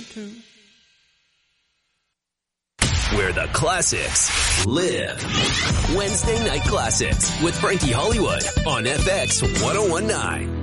Where the classics live. Wednesday Night Classics with Frankie Hollywood on FX 1019.